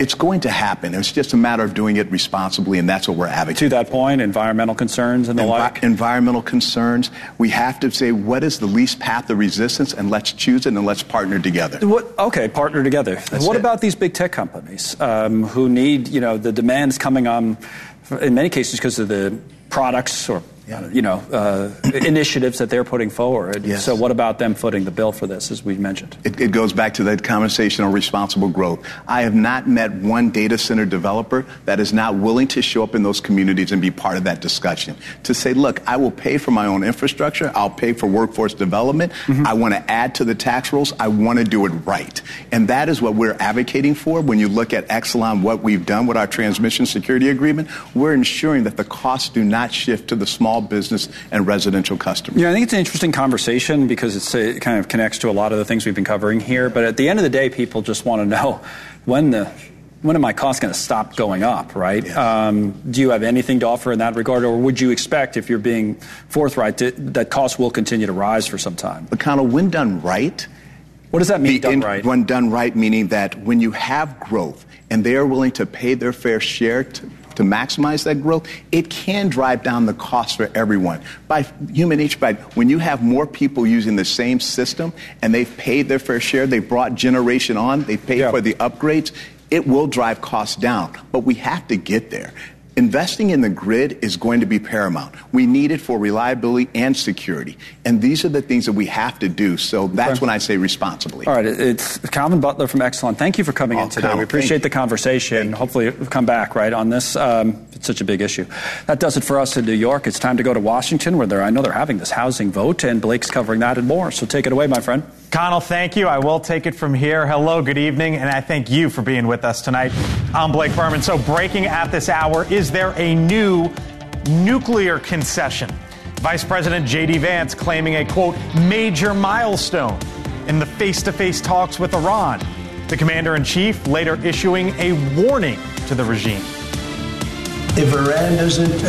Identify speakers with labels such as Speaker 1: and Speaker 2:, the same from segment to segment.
Speaker 1: It's going to happen. It's just a matter of doing it responsibly, and that's what we're advocating.
Speaker 2: To that point, environmental concerns and the like?
Speaker 1: Environmental concerns. We have to say, what is the least path of resistance, and let's choose it, and let's partner together.
Speaker 2: Okay, partner together. What about these big tech companies who need, the demand is coming on, in many cases, because of the products or initiatives that they're putting forward.
Speaker 1: Yes.
Speaker 2: So what about them footing the bill for this, as we mentioned?
Speaker 1: It goes back to that conversation on responsible growth. I have not met one data center developer that is not willing to show up in those communities and be part of that discussion. To say, look, I will pay for my own infrastructure. I'll pay for workforce development. Mm-hmm. I want to add to the tax rolls. I want to do it right. And that is what we're advocating for. When you look at Exelon, what we've done with our transmission security agreement, we're ensuring that the costs do not shift to the small business and residential customers.
Speaker 2: Yeah, I think it's an interesting conversation because it kind of connects to a lot of the things we've been covering here. But at the end of the day, people just want to know when are my costs going to stop going up, right?
Speaker 1: Yes.
Speaker 2: Do you have anything to offer in that regard, or would you expect, if you're being forthright, that costs will continue to rise for some time?
Speaker 1: But Connell, when done right.
Speaker 2: What does that mean, done right?
Speaker 1: When done right, meaning that when you have growth and they are willing to pay their fair share to maximize that growth, it can drive down the cost for everyone. By human nature, when you have more people using the same system and they've paid their fair share, they brought generation on, they paid for the upgrades, it will drive costs down. But we have to get there. Investing in the grid is going to be paramount. We need it for reliability and security. And these are the things that we have to do. So that's when I say responsibly.
Speaker 2: All right. It's Calvin Butler from Exelon. Thank you for coming in today. We appreciate the conversation. Hopefully we'll come back, right, on this. It's such a big issue. That does it for us in New York. It's time to go to Washington, where I know they're having this housing vote, and Blake's covering that and more. So take it away, my friend.
Speaker 3: Connell, thank you. I will take it from here. Hello, good evening, and I thank you for being with us tonight. I'm Blake Berman. So breaking at this hour, is there a new nuclear concession? Vice President J.D. Vance claiming a, quote, major milestone in the face-to-face talks with Iran. The commander-in-chief later issuing a warning to the regime.
Speaker 4: If Iran doesn't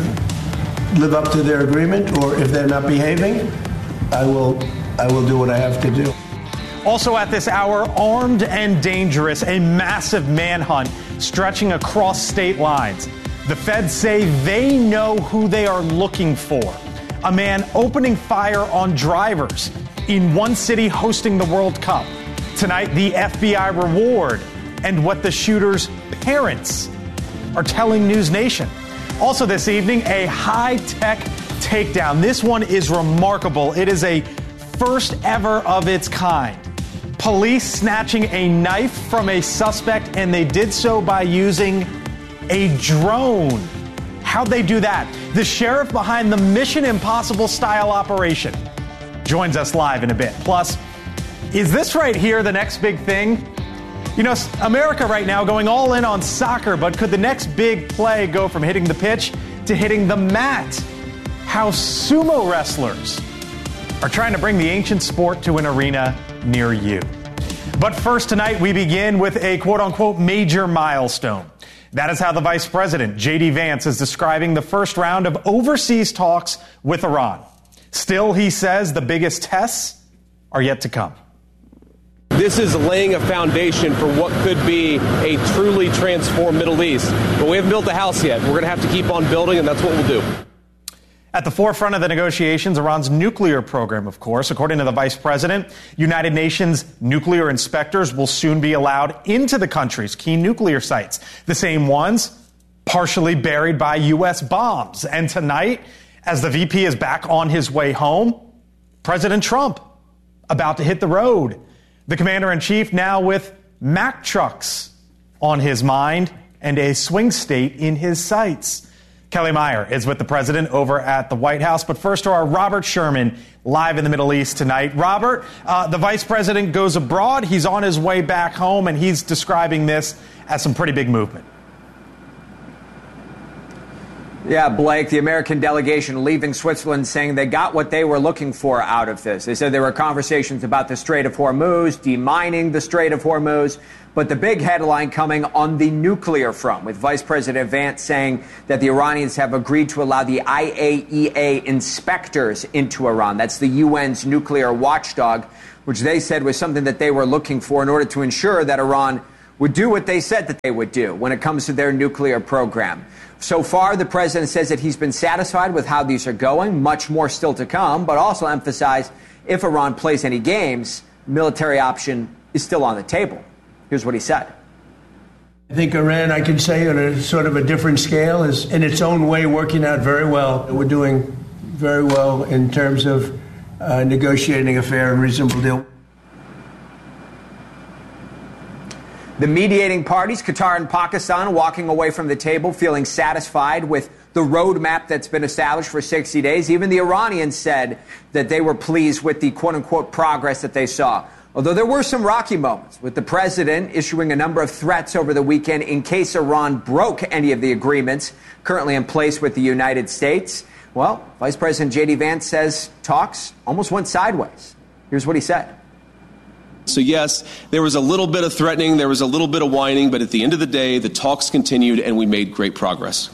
Speaker 4: live up to their agreement, or if they're not behaving, I will do what I have to do.
Speaker 3: Also at this hour, armed and dangerous, a massive manhunt stretching across state lines. The feds say they know who they are looking for. A man opening fire on drivers in one city hosting the World Cup. Tonight, the FBI reward and what the shooter's parents are telling News Nation. Also this evening, a high-tech takedown. This one is remarkable. It is a first ever of its kind. Police snatching a knife from a suspect, and they did so by using a drone. How'd they do that? The sheriff behind the Mission Impossible style operation joins us live in a bit. Plus, is this right here the next big thing? You know, America right now going all in on soccer, but could the next big play go from hitting the pitch to hitting the mat? How sumo wrestlers are trying to bring the ancient sport to an arena near you. But first tonight, we begin with a quote-unquote major milestone. That is how the Vice President, J.D. Vance, is describing the first round of overseas talks with Iran. Still, he says the biggest tests are yet to come.
Speaker 5: This is laying a foundation for what could be a truly transformed Middle East. But we haven't built the house yet. We're going to have to keep on building, and that's what we'll do.
Speaker 3: At the forefront of the negotiations, Iran's nuclear program, of course. According to the vice president, United Nations nuclear inspectors will soon be allowed into the country's key nuclear sites, the same ones partially buried by U.S. bombs. And tonight, as the VP is back on his way home, President Trump about to hit the road. The commander-in-chief now with Mack trucks on his mind and a swing state in his sights. Kelly Meyer is with the president over at the White House. But first to our Robert Sherman live in the Middle East tonight. Robert, the vice president goes abroad. He's on his way back home, and he's describing this as some pretty big movement.
Speaker 6: Yeah, Blake, the American delegation leaving Switzerland saying they got what they were looking for out of this. They said there were conversations about the Strait of Hormuz, demining the Strait of Hormuz. But the big headline coming on the nuclear front, with Vice President Vance saying that the Iranians have agreed to allow the IAEA inspectors into Iran. That's the UN's nuclear watchdog, which they said was something that they were looking for in order to ensure that Iran would do what they said that they would do when it comes to their nuclear program. So far, the president says that he's been satisfied with how these are going, much more still to come, but also emphasized if Iran plays any games, military option is still on the table. Here's what he said.
Speaker 4: I think Iran, I can say on a sort of a different scale, is in its own way working out very well. We're doing very well in terms of negotiating a fair and reasonable deal.
Speaker 6: The mediating parties, Qatar and Pakistan, walking away from the table feeling satisfied with the roadmap that's been established for 60 days. Even the Iranians said that they were pleased with the quote-unquote progress that they saw. Although there were some rocky moments, with the president issuing a number of threats over the weekend in case Iran broke any of the agreements currently in place with the United States. Well, Vice President J.D. Vance says talks almost went sideways. Here's what he said.
Speaker 5: So, yes, there was a little bit of threatening, there was a little bit of whining, but at the end of the day, the talks continued and we made great progress.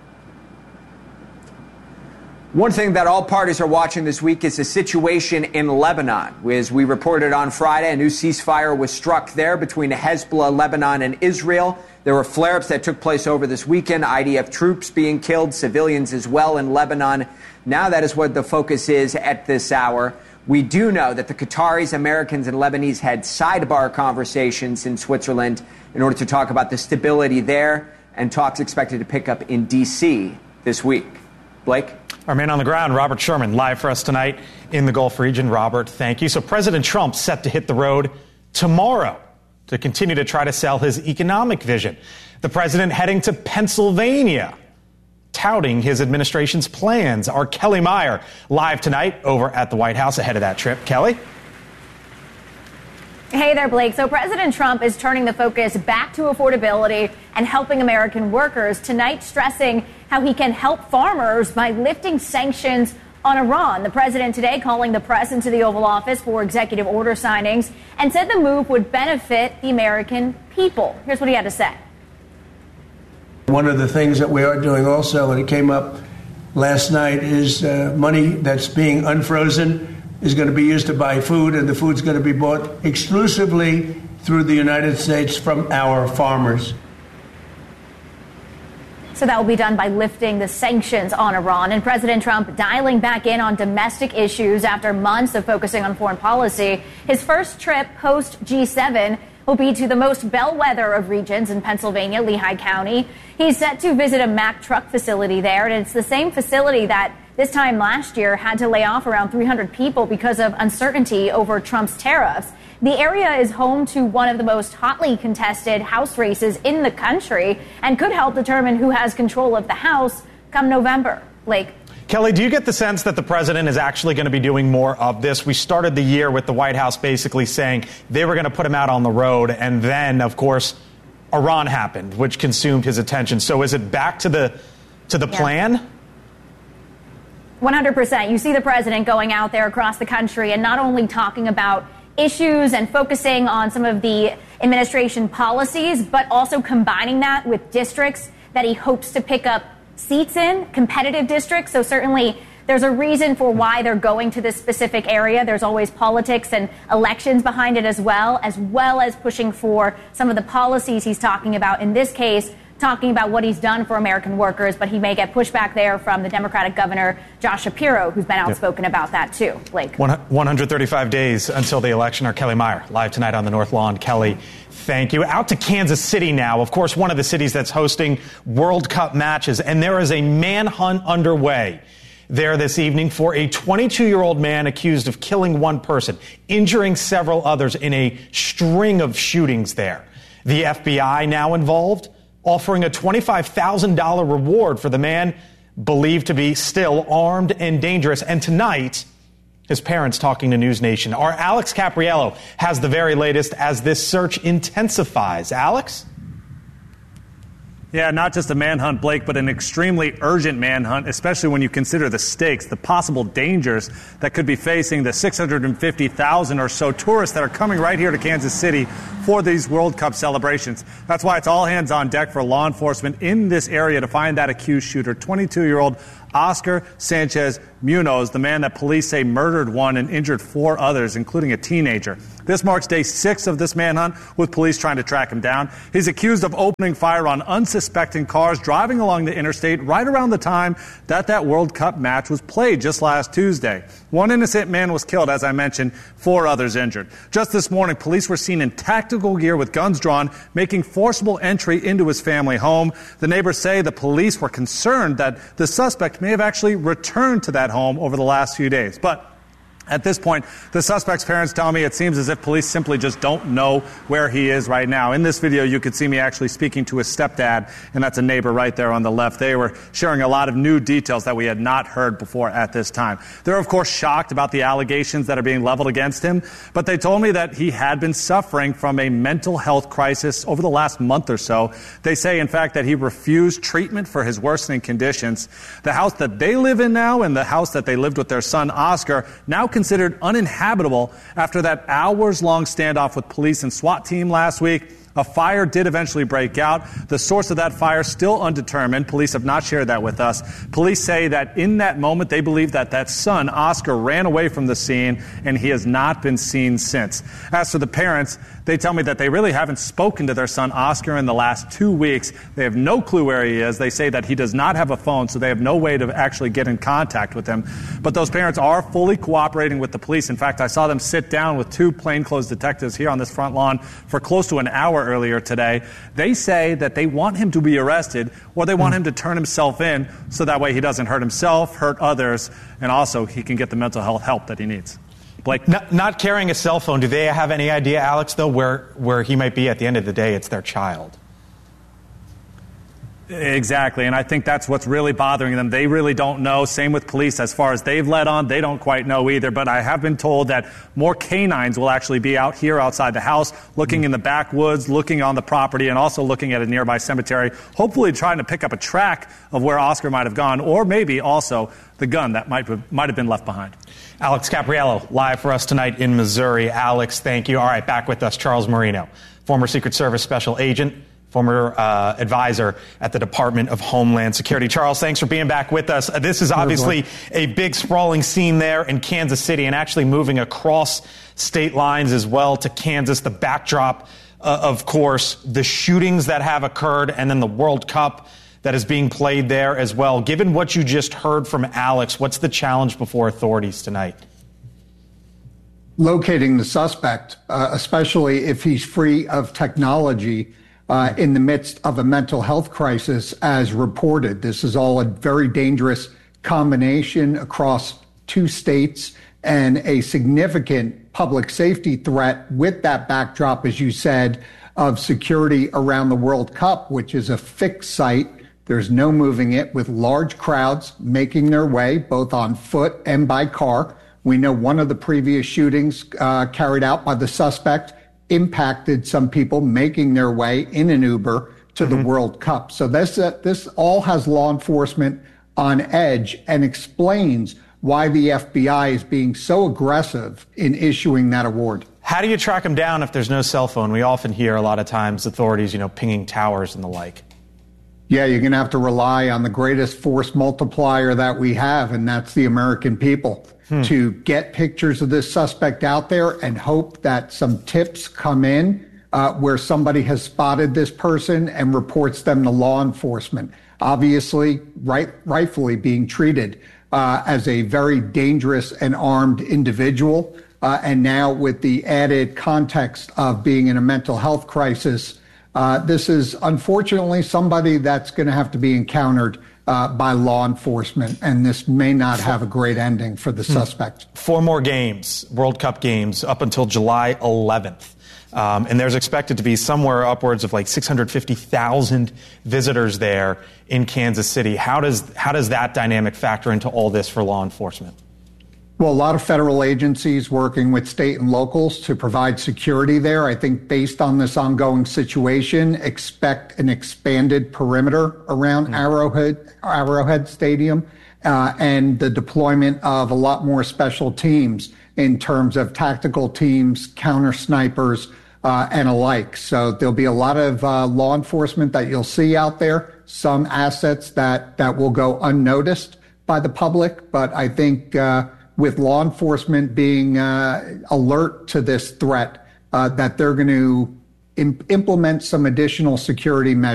Speaker 6: One thing that all parties are watching this week is the situation in Lebanon. As we reported on Friday, a new ceasefire was struck there between Hezbollah, Lebanon, and Israel. There were flare-ups that took place over this weekend, IDF troops being killed, civilians as well in Lebanon. Now that is what the focus is at this hour. We do know that the Qataris, Americans, and Lebanese had sidebar conversations in Switzerland in order to talk about the stability there, and talks expected to pick up in D.C. this week. Blake?
Speaker 3: Our man on the ground, Robert Sherman, live for us tonight in the Gulf region. Robert, thank you. So President Trump set to hit the road tomorrow to continue to try to sell his economic vision. The president heading to Pennsylvania, touting his administration's plans. Our Kelly Meyer live tonight over at the White House ahead of that trip. Kelly?
Speaker 7: Hey there, Blake. So President Trump is turning the focus back to affordability and helping American workers, tonight stressing how he can help farmers by lifting sanctions on Iran. The president today calling the press into the Oval Office for executive order signings and said the move would benefit the American people. Here's what he had to say.
Speaker 4: One of the things that we are doing also, and it came up last night, is money that's being unfrozen is going to be used to buy food, and the food's going to be bought exclusively through the United States from our farmers.
Speaker 7: So that will be done by lifting the sanctions on Iran. And President Trump dialing back in on domestic issues after months of focusing on foreign policy. His first trip post G7 will be to the most bellwether of regions in Pennsylvania, Lehigh County. He's set to visit a Mack truck facility there, and it's the same facility that this time last year had to lay off around 300 people because of uncertainty over Trump's tariffs. The area is home to one of the most hotly contested House races in the country and could help determine who has control of the House come November. Blake?
Speaker 3: Kelly, do you get the sense that the president is actually going to be doing more of this? We started the year with the White House basically saying they were going to put him out on the road, and then, of course, Iran happened, which consumed his attention. So is it back to the plan?
Speaker 7: 100%. You see the president going out there across the country and not only talking about issues and focusing on some of the administration policies, but also combining that with districts that he hopes to pick up seats in, competitive districts. So certainly there's a reason for why they're going to this specific area. There's always politics and elections behind it as well as pushing for some of the policies he's talking about. In this case, talking about what he's done for American workers, but he may get pushback there from the Democratic governor, Josh Shapiro, who's been outspoken about that too. Blake?
Speaker 3: 135 days until the election. Our Kelly Meyer live tonight on the North Lawn. Kelly, thank you. Out to Kansas City now. Of course, one of the cities that's hosting World Cup matches, and there is a manhunt underway there this evening for a 22-year-old man accused of killing one person, injuring several others in a string of shootings there. The FBI now involved, offering a $25,000 reward for the man believed to be still armed and dangerous. And tonight, his parents talking to News Nation. Our Alex Capriello has the very latest as this search intensifies. Alex?
Speaker 8: Yeah, not just a manhunt, Blake, but an extremely urgent manhunt, especially when you consider the stakes, the possible dangers that could be facing the 650,000 or so tourists that are coming right here to Kansas City for these World Cup celebrations. That's why it's all hands on deck for law enforcement in this area to find that accused shooter, 22-year-old Oscar Sanchez Munoz, the man that police say murdered one and injured 4 others, including a teenager. This marks day 6 of this manhunt, with police trying to track him down. He's accused of opening fire on unsuspecting cars driving along the interstate right around the time that World Cup match was played just last Tuesday. 1 innocent man was killed, as I mentioned, 4 others injured. Just this morning, police were seen in tactical gear with guns drawn, making forcible entry into his family home. The neighbors say the police were concerned that the suspect may have actually returned to that home over the last few days. But at this point, the suspect's parents tell me it seems as if police simply just don't know where he is right now. In this video, you could see me actually speaking to his stepdad, and that's a neighbor right there on the left. They were sharing a lot of new details that we had not heard before at this time. They're, of course, shocked about the allegations that are being leveled against him, but they told me that he had been suffering from a mental health crisis over the last month or so. They say, in fact, that he refused treatment for his worsening conditions. The house that they live in now and the house that they lived with their son, Oscar, now considered uninhabitable after that hours-long standoff with police and SWAT team last week. A fire did eventually break out. The source of that fire still undetermined. Police have not shared that with us. Police say that in that moment, they believe that son, Oscar, ran away from the scene, and he has not been seen since. As for the parents, they tell me that they really haven't spoken to their son, Oscar, in the last 2 weeks. They have no clue where he is. They say that he does not have a phone, so they have no way to actually get in contact with him. But those parents are fully cooperating with the police. In fact, I saw them sit down with 2 plainclothes detectives here on this front lawn for close to an hour earlier today. They say that they want him to be arrested, or they want him to turn himself in so that way he doesn't hurt himself, hurt others, and also he can get the mental health help that he needs. Blake?
Speaker 3: Not carrying a cell phone, do they have any idea, Alex, though, where he might be? At the end of the day, it's their child.
Speaker 8: Exactly, and I think that's what's really bothering them. They really don't know. Same with police. As far as they've led on, they don't quite know either. But I have been told that more canines will actually be out here outside the house, looking in the backwoods, looking on the property, and also looking at a nearby cemetery, hopefully trying to pick up a track of where Oscar might have gone, or maybe also the gun that might have been left behind.
Speaker 3: Alex Capriello, live for us tonight in Missouri. Alex, thank you. All right, back with us, Charles Marino, former Secret Service Special Agent, former advisor at the Department of Homeland Security. Charles, thanks for being back with us. This is obviously a big sprawling scene there in Kansas City, and actually moving across state lines as well to Kansas. The backdrop, of course, the shootings that have occurred, and then the World Cup that is being played there as well. Given what you just heard from Alex, what's the challenge before authorities tonight?
Speaker 9: Locating the suspect, especially if he's free of technology, in the midst of a mental health crisis, as reported. This is all a very dangerous combination across 2 states and a significant public safety threat with that backdrop, as you said, of security around the World Cup, which is a fixed site. There's no moving it, with large crowds making their way both on foot and by car. We know one of the previous shootings carried out by the suspect impacted some people making their way in an Uber to the World Cup. So this all has law enforcement on edge, and explains why the FBI is being so aggressive in issuing that award.
Speaker 3: How do you track him down if there's no cell phone? We often hear a lot of times authorities, pinging towers and the like.
Speaker 9: Yeah, you're going to have to rely on the greatest force multiplier that we have, and that's the American people. To get pictures of this suspect out there and hope that some tips come in where somebody has spotted this person and reports them to law enforcement. Obviously, rightfully being treated as a very dangerous and armed individual. And now with the added context of being in a mental health crisis, this is unfortunately somebody that's going to have to be encountered by law enforcement, and this may not have a great ending for the suspect.
Speaker 3: 4 more games, World Cup games, up until July 11th. And there's expected to be somewhere upwards of like 650,000 visitors there in Kansas City. How does that dynamic factor into all this for law enforcement?
Speaker 9: Well, a lot of federal agencies working with state and locals to provide security there. I think based on this ongoing situation, expect an expanded perimeter around Arrowhead Stadium, and the deployment of a lot more special teams in terms of tactical teams, counter snipers, and alike. So there'll be a lot of law enforcement that you'll see out there, some assets that will go unnoticed. by the public, but I think with law enforcement being alert to this threat, that they're going to implement some additional security measures.